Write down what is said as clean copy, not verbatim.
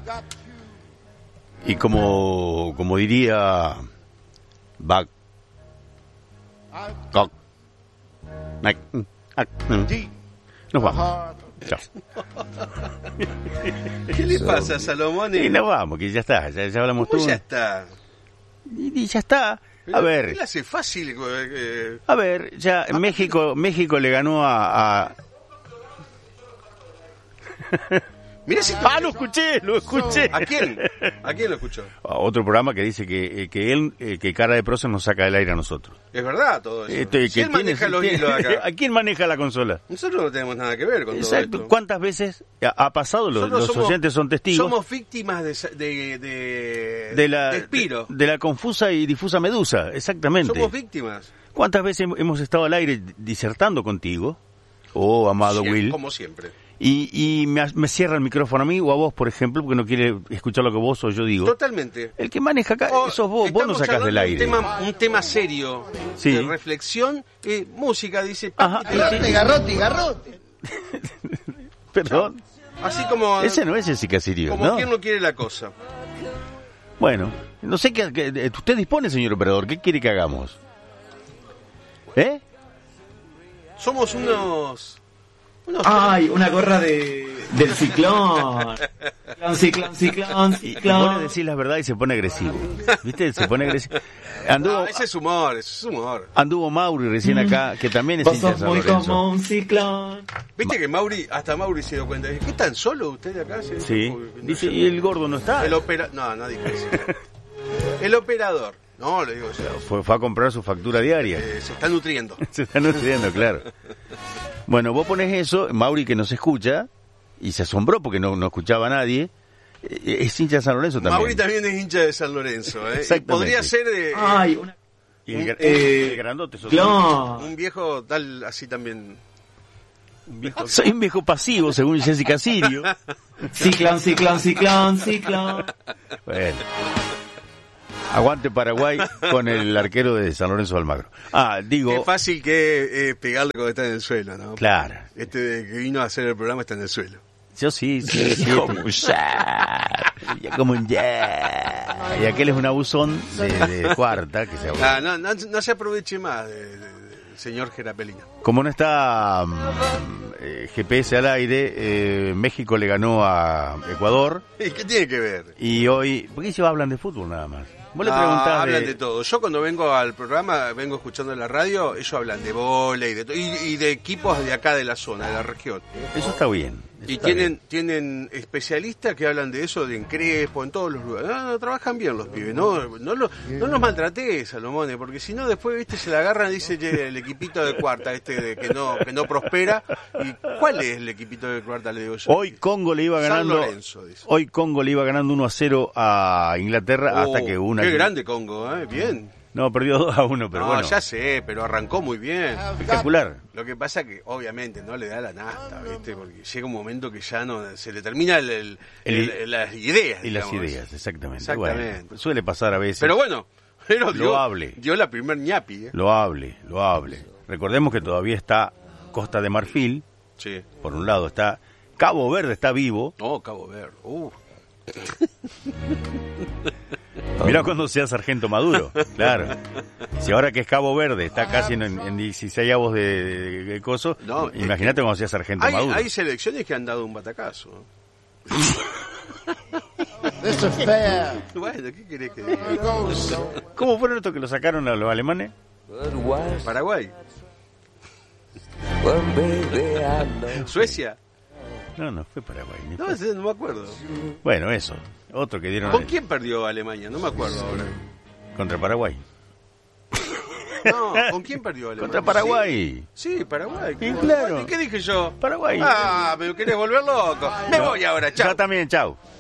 Y como diría Bach, nos vamos. Chao. ¿Qué le pasa a Salomón? Y nos vamos, que ya está, ya hablamos todo. Ya está. Y ya está. A ver. Él hace fácil. A ver, ya México le ganó a... Mirá si lo escuché. ¿A quién? ¿A quién lo escuchó? A otro programa que dice que Cara de Prócer nos saca del aire a nosotros. Es verdad todo eso. Si él maneja los hilos acá. ¿A quién maneja la consola? Nosotros no tenemos nada que ver con todo esto. ¿Cuántas veces ha pasado? Los oyentes son testigos. Somos víctimas de Espiro. De la confusa y difusa medusa, exactamente. Somos víctimas. ¿Cuántas veces hemos estado al aire disertando contigo? Amado Will. Como siempre. Y me cierra el micrófono a mí o a vos, por ejemplo, porque no quiere escuchar lo que vos o yo digo. Totalmente. El que maneja acá, sos vos no sacás del aire. Un tema serio, sí. De reflexión, música, dice. Ajá, garrote. Perdón. Así como... Ese no es Jessica Sirio, como ¿no? quien no quiere la cosa. Bueno, no sé qué... Usted dispone, señor operador, ¿qué quiere que hagamos? Somos unos... ¡Ay, una gorra del ciclón! Ciclón. Y vos le decís la verdad y se pone agresivo. ¿Viste? Se pone agresivo. Ese es humor, Anduvo Mauri recién acá, que también es hincha de San Lorenzo. Muy como un ciclón. Viste que hasta Mauri se dio cuenta. ¿Qué tan solo usted acá? Sí. Dice, ¿y el gordo no está? No dije eso. El operador. No, le digo yo. Fue a comprar su factura diaria. Se está nutriendo. Se está nutriendo, claro. Bueno, vos pones eso, Mauri que nos escucha, y se asombró porque no escuchaba a nadie, es hincha de San Lorenzo también. Mauri también es hincha de San Lorenzo, Exactamente. Podría ser el grandote. Un viejo tal, así también. Soy un viejo pasivo, según Jessica Sirio. Ciclón. Bueno. Aguante Paraguay con el arquero de San Lorenzo de Almagro. Qué fácil que pegarle cuando está en el suelo, ¿no? Claro. Este que vino a hacer el programa está en el suelo. Yo sí. Como un ya. Y aquel es un abusón de cuarta que se abusa. No se aproveche más señor Gerapelina. Como no está GPS al aire, México le ganó a Ecuador. ¿Y qué tiene que ver? Y hoy, porque ellos hablan de fútbol nada más. Vos le preguntás hablan de todo. Yo cuando vengo al programa, vengo escuchando en la radio, ellos hablan de vóley y de equipos de acá de la zona, de la región. Eso está bien. Y tienen especialistas que hablan de eso, de en Crespo, en todos los lugares. Trabajan bien los pibes. No los maltratés, Salomón, porque si no después se la agarran y dice el equipito de cuarta que no prospera. ¿Y cuál es el equipito de cuarta? Le digo yo. Hoy Congo le iba ganando. San Lorenzo, dice. Hoy Congo le iba ganando 1-0 a Inglaterra hasta que qué grande Congo, bien. No, perdió 2-1, pero bueno. Ya sé, pero arrancó muy bien. Espectacular. Lo que pasa que obviamente no le da la nasta, ¿viste? Porque llega un momento que ya no se le termina las ideas. Y las ideas, exactamente. Bueno, suele pasar a veces. Pero bueno, dio la primer ñapi. Lo hable. Recordemos que todavía está Costa de Marfil. Sí. Por un lado está Cabo Verde, está vivo. Cabo Verde. Mirá cuando sea Sargento Maduro, claro. Si ahora que es Cabo Verde está casi en 16 avos de coso, imagínate cuando sea Sargento Maduro. Hay selecciones que han dado un batacazo. Eso es feo. Bueno, ¿qué querés que diga? ¿Cómo fueron estos que lo sacaron a los alemanes? Paraguay. Suecia. No fue Paraguay. No me acuerdo. Bueno, eso. Otro que dieron... ¿Con quién perdió Alemania? No me acuerdo ahora. Contra Paraguay. No, ¿con quién perdió Alemania? Contra Paraguay. Sí, Paraguay. Claro. ¿Qué dije yo? Paraguay. Me querés volver loco. Me voy ahora, chao. Yo también, chao.